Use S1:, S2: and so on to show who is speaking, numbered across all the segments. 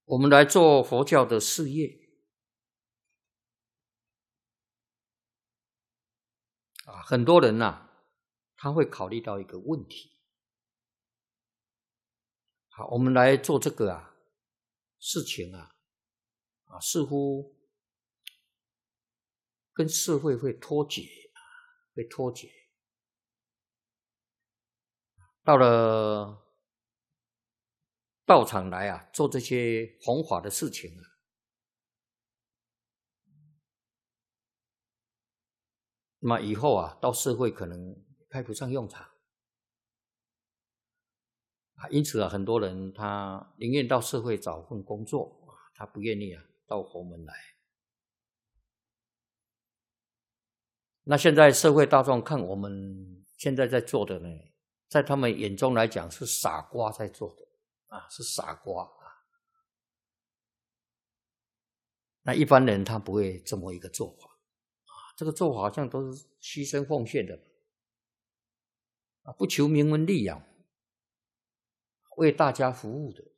S1: 我们来做佛教的事业很多人他会考虑到一个问题。好，我们来做这个事情似乎跟社会会脱节，到了道场来做这些弘法的事情那么以后到社会可能派不上用场因此很多人他宁愿到社会找份工作他不愿意到佛门来。那现在社会大众看我们现在在做的呢，在他们眼中来讲是傻瓜在做的是傻瓜那一般人他不会这么一个做法这个做法好像都是牺牲奉献的不求名闻利养，为大家服务的。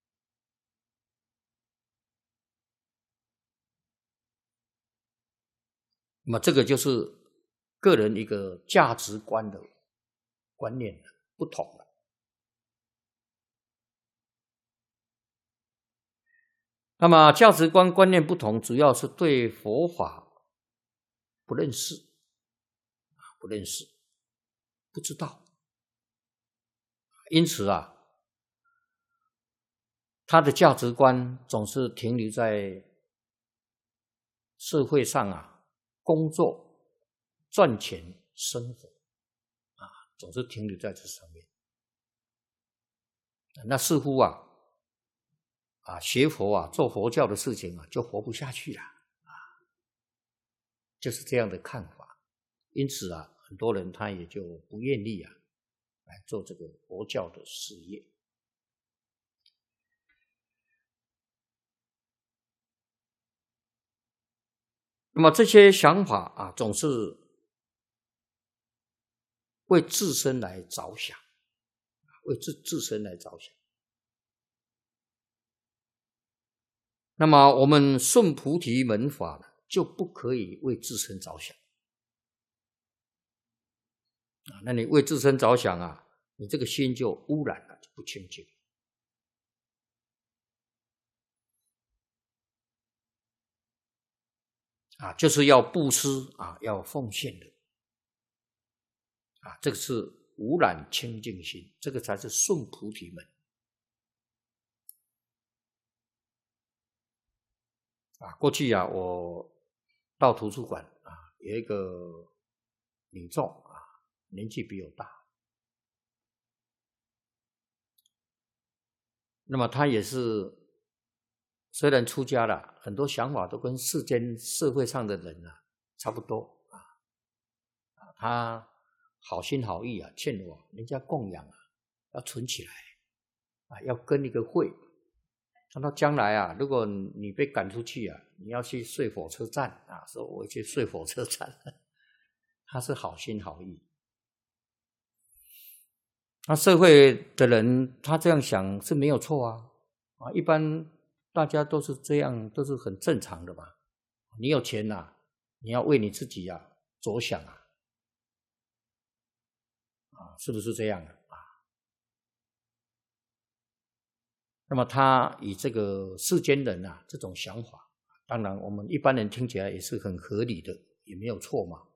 S1: 那么这个就是个人一个价值观的观念不同了。那么价值观观念不同，主要是对佛法不认识，不知道。因此他的价值观总是停留在社会上工作赚钱生活总是停留在这上面。那似乎学佛做佛教的事情就活不下去了就是这样的看法。因此很多人他也就不愿意来做这个佛教的事业。那么这些想法总是为自身来着想，为自身来着想。那么我们顺菩提门法就不可以为自身着想那你为自身着想你这个心就污染了，就不清净就是要布施要奉献的这个是污染清净心，这个才是顺菩提门过去我到图书馆有一个女众年纪比我大，那么她也是虽然出家了，很多想法都跟世间社会上的人差不多他好心好意劝我人家供养要存起来要跟一个会，等到将来如果你被赶出去你要去睡火车站说我去睡火车站他是好心好意。那社会的人他这样想是没有错一般大家都是这样，都是很正常的嘛。你有钱你要为你自己着想是不是这样那么他以这个世间人这种想法，当然我们一般人听起来也是很合理的，也没有错嘛